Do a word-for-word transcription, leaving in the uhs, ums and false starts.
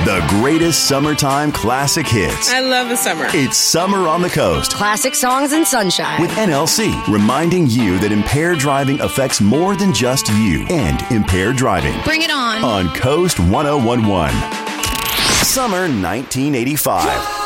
The greatest summertime classic hits. I love the summer. It's Summer on the Coast. Classic songs and sunshine. With N L C, reminding you that impaired driving affects more than just you and impaired driving. Bring it on. On Coast one oh one one. Summer nineteen eighty-five.